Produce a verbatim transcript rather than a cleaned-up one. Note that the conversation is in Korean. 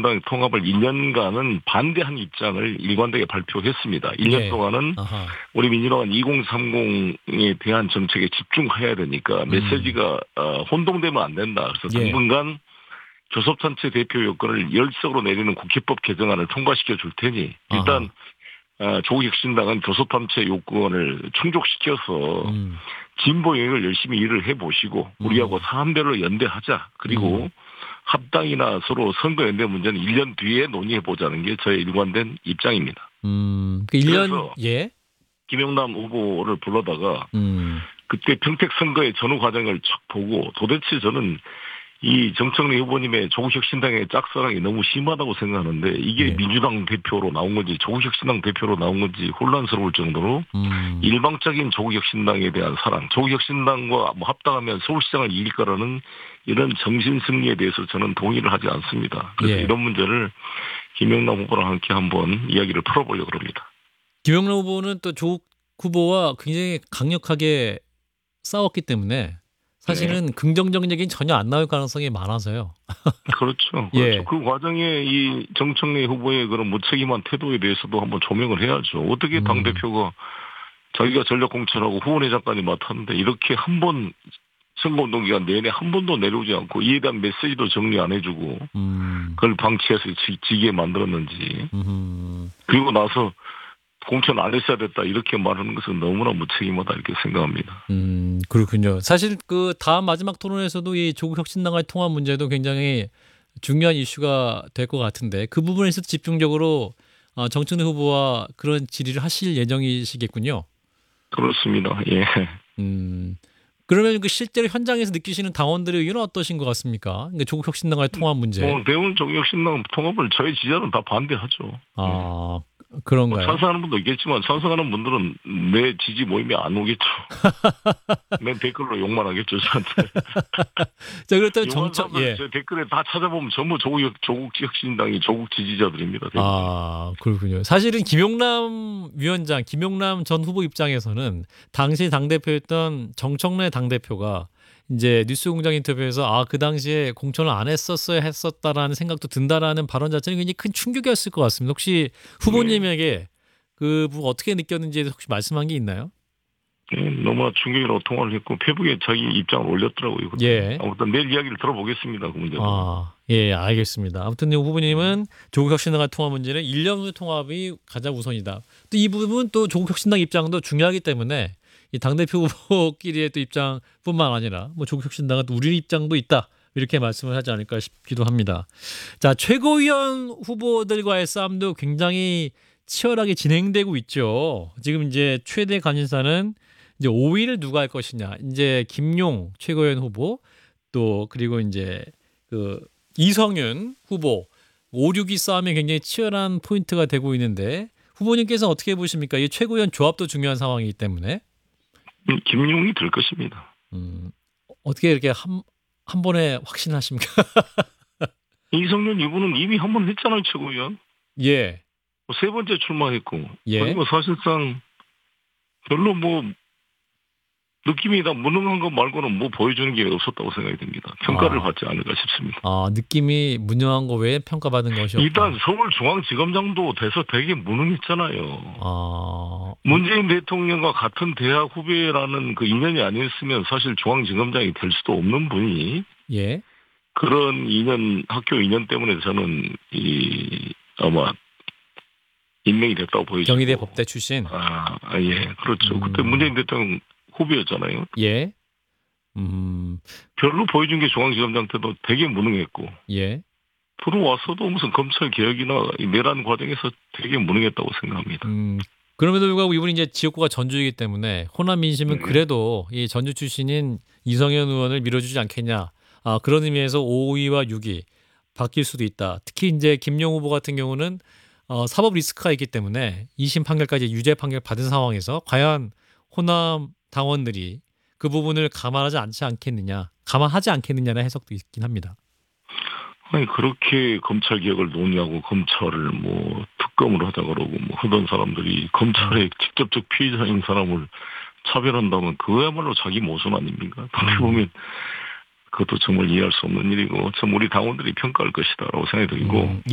적혁신당 통합을 이 년간은 반대한 입장을 일관되게 발표했습니다. 일 년 예. 동안은 아하. 우리 민주당은 이공삼공에 대한 정책에 집중해야 되니까 메시지가 어, 혼동되면 안 된다. 그래서 예. 당분간 교섭단체 대표 여건을 열석으로 내리는 국회법 개정안을 통과시켜 줄 테니 일단 어, 조국혁신당은 교섭단체 요건을 충족시켜서 음. 진보 영역을 열심히 일을 해보시고 우리하고 음. 사안별로 연대하자. 그리고 음. 합당이나 서로 선거연대 문제는 일 년 뒤에 논의해보자는 게 저의 일관된 입장입니다. 음. 그 일 년, 그래서 예. 김영남 후보를 불러다가 음. 그때 평택 선거의 전후 과정을 쫙 보고 도대체 저는 이 정청래 후보님의 조국혁신당의 짝사랑이 너무 심하다고 생각하는데 이게 네. 민주당 대표로 나온 건지 조국혁신당 대표로 나온 건지 혼란스러울 정도로 음. 일방적인 조국혁신당에 대한 사랑, 조국혁신당과 뭐 합당하면 서울시장을 이길 거라는 이런 정신승리에 대해서 저는 동의를 하지 않습니다. 그래서 예. 이런 문제를 김영남 후보랑 함께 한번 이야기를 풀어보려고 합니다. 김영남 후보는 또 조국 후보와 굉장히 강력하게 싸웠기 때문에 사실은 네. 긍정적인 얘기는 전혀 안 나올 가능성이 많아서요. 그렇죠. 그렇죠. 예. 그 과정에 이 정청래 후보의 그런 무책임한 태도에 대해서도 한번 조명을 해야죠. 어떻게 음. 당대표가 자기가 전력 공천하고 후원회장까지 맡았는데 이렇게 한 번 선거운동 기간 내내 한 번도 내려오지 않고 이에 대한 메시지도 정리 안 해주고 음. 그걸 방치해서 지, 지게 만들었는지 음. 그리고 나서 공천 안 했어야 됐다 이렇게 말하는 것은 너무나 무책임하다 이렇게 생각합니다. 음, 그렇군요. 사실 그 다음 마지막 토론에서도 이 조국 혁신당과의 통합 문제도 굉장히 중요한 이슈가 될 것 같은데 그 부분에서 집중적으로 어, 정청래 후보와 그런 질의를 하실 예정이시겠군요. 그렇습니다. 예. 음, 그러면 그 실제로 현장에서 느끼시는 당원들의 의견은 어떠신 것 같습니까? 그러니까 조국 혁신당과의 통합 문제. 뭐 대부분 조국혁신당 통합을 저희 지지자는 다 반대하죠. 예. 아, 뭐 그런가요? 찬성하는 분도 있겠지만 찬성하는 분들은 내 지지 모임에 안 오겠죠. 맨 댓글로 욕만 하겠죠 저한테. 자, 그렇다면 욕한 정청, 사람들 예. 제 댓글에 다 찾아보면 전부 조국 조국 혁신당이 조국 지지자들입니다. 대부분. 아, 그렇군요. 사실은 김용남 위원장, 김용남 전 후보 입장에서는 당시 당대표였던 정청래 당대표가 이제 뉴스공장 인터뷰에서 아, 그 당시에 공천을 안 했었어야 했었다라는 생각도 든다라는 발언 자체는 굉장히 큰 충격이었을 것 같습니다. 혹시 후보님에게 그 부분 어떻게 느꼈는지에 대해서 혹시 말씀한 게 있나요? 예, 너무나 충격이라고 통화를 했고 페북에 자기 입장을 올렸더라고요. 그때. 예. 아무튼 내일 이야기를 들어보겠습니다. 그 문제는. 아, 예, 알겠습니다. 아무튼 이 후보님은 조국 혁신당과 통합 문제는 일 년 후 통합이 가장 우선이다. 또 이 부분 또 조국 혁신당 입장도 중요하기 때문에 이 당대표 후보끼리의 또 입장뿐만 아니라 뭐 조국 혁신당은 또 우리 입장도 있다. 이렇게 말씀을 하지 않을까 싶기도 합니다. 자, 최고위원 후보들과의 싸움도 굉장히 치열하게 진행되고 있죠. 지금 이제 최대 관심사는 이제 오 위를 누가 할 것이냐. 이제 김용 최고위원 후보 또 그리고 이제 그 이성윤 후보 오, 육 위 싸움이 굉장히 치열한 포인트가 되고 있는데 후보님께서 어떻게 보십니까? 이 최고위원 조합도 중요한 상황이기 때문에 음, 김용이 될 것입니다. 음, 어떻게 이렇게 한, 한 번에 확신하십니까? 이성윤 이분은 이미 한 번 했잖아요. 최고위원. 예, 뭐 세 번째 출마했고. 예. 그리고 사실상 별로 뭐 느낌이 다 무능한 것 말고는 뭐 보여주는 게 없었다고 생각이 듭니다. 평가를 아. 받지 않을까 싶습니다. 아, 느낌이 무능한 거 외에 평가받은 것이 없다. 일단 서울중앙지검장도 돼서 되게 무능했잖아요. 아, 문재인 대통령과 같은 대학 후배라는 그 인연이 아니었으면 사실 중앙지검장이 될 수도 없는 분이 예, 그런 인연, 학교 인연 때문에 저는 이 아마 임명이 됐다고 보여지고. 경희대 법대 출신. 아, 아, 예, 그렇죠. 음. 그때 문재인 대통령 후배였잖아요. 예, 음, 별로 보여준 게 중앙지검장 때도 되게 무능했고. 예. 들어와서도 무슨 검찰 개혁이나 이 내란 과정에서 되게 무능했다고 생각합니다. 음, 그럼에도 불구하고 이분이 이제 지역구가 전주이기 때문에 호남 민심은 네. 그래도 이 전주 출신인 이성현 의원을 밀어주지 않겠냐. 아, 그런 의미에서 오 위와 육 위 바뀔 수도 있다. 특히 이제 김용 후보 같은 경우는 어, 사법 리스크가 있기 때문에 이심 판결까지 유죄 판결 받은 상황에서 과연 호남 당원들이 그 부분을 감안하지 않지 않겠느냐, 감안하지 않겠느냐는 해석도 있긴 합니다. 아니 그렇게 검찰 개혁을 논의하고 검찰을 뭐 특검을 하자 그러고 뭐 하던 사람들이 검찰의 직접적 피해자인 사람을 차별한다면 그야말로 자기 모순 아닙니까? 어떻게 보면 그것도 정말 이해할 수 없는 일이고 참 우리 당원들이 평가할 것이다라고 생각이 들고. 음,